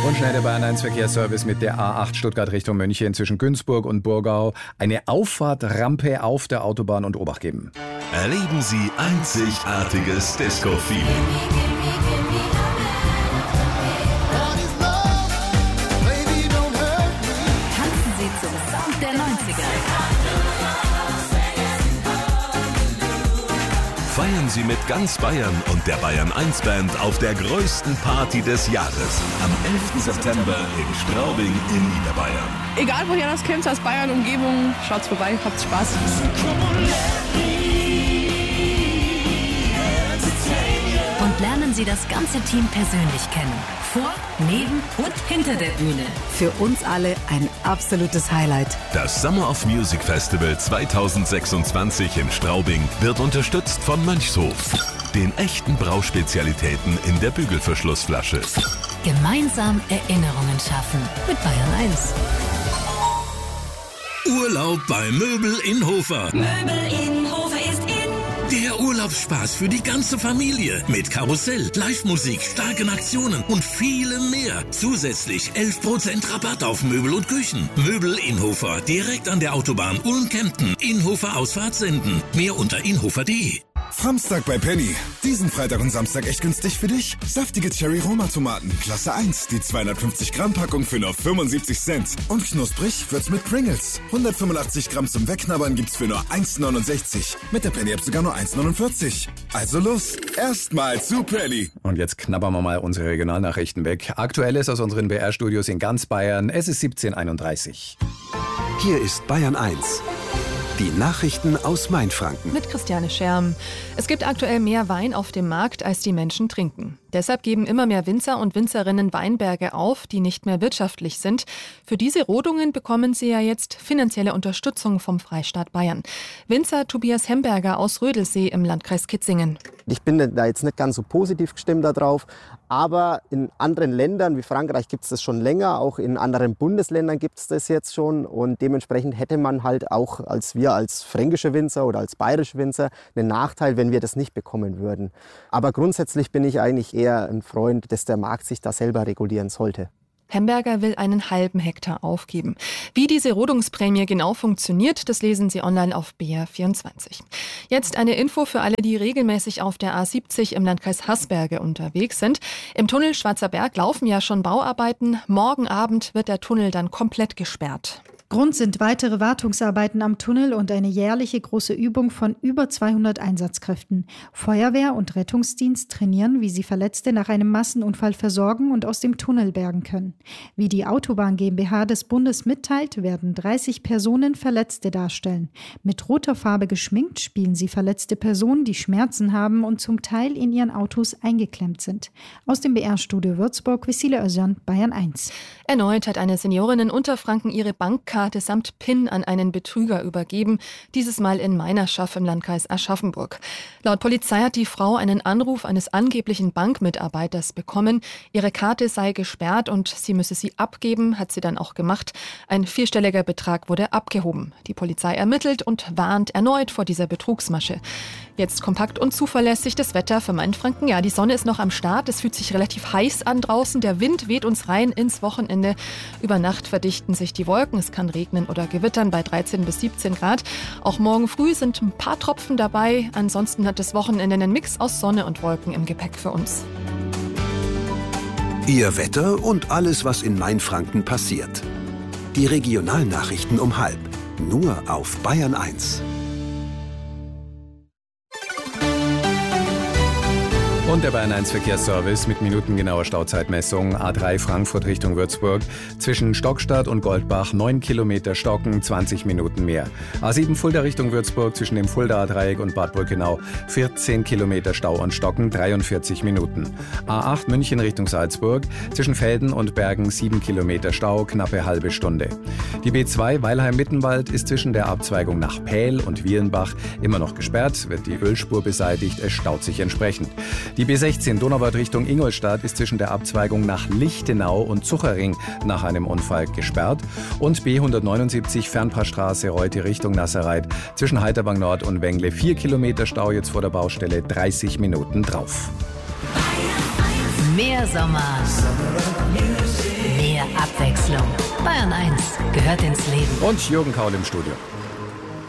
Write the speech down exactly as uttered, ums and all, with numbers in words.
Und schnell der Bayern eins Verkehrsservice mit der A acht Stuttgart Richtung München zwischen Günzburg und Burgau. Eine Auffahrtrampe auf der Autobahn und Obacht geben. Erleben Sie einzigartiges Disco-Feeling. Tanzen Sie zum Sound der neunziger. Feiern Sie mit ganz Bayern und der Bayern eins Band auf der größten Party des Jahres. Am elften September in Straubing in Niederbayern. Egal woher das kommt, aus Bayern, Umgebung, schaut's vorbei, habt Spaß. Und lernen Sie das ganze Team persönlich kennen. Vor, neben und hinter der Bühne. Für uns alle ein absolutes Highlight. Das Summer of Music Festival zweitausendsechsundzwanzig in Straubing wird unterstützt von Mönchshof, den echten Brauspezialitäten in der Bügelverschlussflasche. Gemeinsam Erinnerungen schaffen mit Bayern eins. Urlaub bei Möbel in Hofer. Möbel in Hofer ist in. Der Urlaubsspaß für die ganze Familie. Mit Karussell, Live-Musik, starken Aktionen und vielem mehr. Zusätzlich elf Prozent Rabatt auf Möbel und Küchen. Möbel in Hofer, direkt an der Autobahn Ulm-Kempten. Inhofer Ausfahrt senden. Mehr unter inhofer punkt de. Samstag bei Penny. Diesen Freitag und Samstag echt günstig für dich. Saftige Cherry-Roma-Tomaten, Klasse eins. Die zweihundertfünfzig Gramm Packung für nur fünfundsiebzig Cent. Und knusprig wird's mit Pringles. hundertfünfundachtzig Gramm zum Wegknabbern gibt's für nur eins neunundsechzig. Mit der Penny-App sogar nur eins neunundvierzig. Also los, erstmal zu Penny. Und jetzt knabbern wir mal unsere Regionalnachrichten weg. Aktuelles aus unseren B R-Studios in ganz Bayern. Es ist siebzehn Uhr einunddreißig. Hier ist Bayern eins. Die Nachrichten aus Mainfranken. Mit Christiane Scherm. Es gibt aktuell mehr Wein auf dem Markt, als die Menschen trinken. Deshalb geben immer mehr Winzer und Winzerinnen Weinberge auf, die nicht mehr wirtschaftlich sind. Für diese Rodungen bekommen sie ja jetzt finanzielle Unterstützung vom Freistaat Bayern. Winzer Tobias Hemberger aus Rödelsee im Landkreis Kitzingen. Ich bin da jetzt nicht ganz so positiv gestimmt darauf, aber in anderen Ländern wie Frankreich gibt es das schon länger, auch in anderen Bundesländern gibt es das jetzt schon und dementsprechend hätte man halt auch als wir als fränkische Winzer oder als bayerische Winzer einen Nachteil, wenn wir das nicht bekommen würden. Aber grundsätzlich bin ich eigentlich eher ein Freund, dass der Markt sich da selber regulieren sollte. Hemberger will einen halben Hektar aufgeben. Wie diese Rodungsprämie genau funktioniert, das lesen Sie online auf B R vierundzwanzig. Jetzt eine Info für alle, die regelmäßig auf der A siebzig im Landkreis Haßberge unterwegs sind. Im Tunnel Schwarzer Berg laufen ja schon Bauarbeiten. Morgen Abend wird der Tunnel dann komplett gesperrt. Grund sind weitere Wartungsarbeiten am Tunnel und eine jährliche große Übung von über zweihundert Einsatzkräften. Feuerwehr und Rettungsdienst trainieren, wie sie Verletzte nach einem Massenunfall versorgen und aus dem Tunnel bergen können. Wie die Autobahn GmbH des Bundes mitteilt, werden dreißig Personen Verletzte darstellen. Mit roter Farbe geschminkt spielen sie verletzte Personen, die Schmerzen haben und zum Teil in ihren Autos eingeklemmt sind. Aus dem B R-Studio Würzburg, Vesile Özcan, Bayern eins. Erneut hat eine Seniorin in Unterfranken ihre Bankkarte samt PIN an einen Betrüger übergeben, dieses Mal in Meinerschaff im Landkreis Aschaffenburg. Laut Polizei hat die Frau einen Anruf eines angeblichen Bankmitarbeiters bekommen. Ihre Karte sei gesperrt und sie müsse sie abgeben, hat sie dann auch gemacht. Ein vierstelliger Betrag wurde abgehoben. Die Polizei ermittelt und warnt erneut vor dieser Betrugsmasche. Jetzt kompakt und zuverlässig das Wetter für Mainfranken. Ja, die Sonne ist noch am Start. Es fühlt sich relativ heiß an draußen. Der Wind weht uns rein ins Wochenende. Über Nacht verdichten sich die Wolken. Es kann regnen oder gewittern bei dreizehn bis siebzehn Grad. Auch morgen früh sind ein paar Tropfen dabei. Ansonsten hat das Wochenende einen Mix aus Sonne und Wolken im Gepäck für uns. Ihr Wetter und alles, was in Mainfranken passiert. Die Regionalnachrichten um halb. Nur auf Bayern eins. Und der Bayern eins Verkehrsservice mit minutengenauer Stauzeitmessung. A drei Frankfurt Richtung Würzburg. Zwischen Stockstadt und Goldbach neun Kilometer Stocken, zwanzig Minuten mehr. A sieben Fulda Richtung Würzburg zwischen dem Fuldaer Dreieck und Bad Brückenau vierzehn Kilometer Stau und Stocken, dreiundvierzig Minuten. A acht München Richtung Salzburg zwischen Velden und Bergen sieben Kilometer Stau, knappe halbe Stunde. Die B zwei Weilheim-Mittenwald ist zwischen der Abzweigung nach Pähl und Wielenbach immer noch gesperrt, wird die Ölspur beseitigt, es staut sich entsprechend. Die B sechzehn Donauwörth Richtung Ingolstadt ist zwischen der Abzweigung nach Lichtenau und Zuchering nach einem Unfall gesperrt. Und B hundertneunundsiebzig Fernpassstraße Reute Richtung Nasserreit zwischen Heiterbank Nord und Wengle vier Kilometer Stau jetzt vor der Baustelle, dreißig Minuten drauf. Mehr Sommer. Abwechslung. Bayern eins gehört ins Leben. Und Jürgen Kaul im Studio.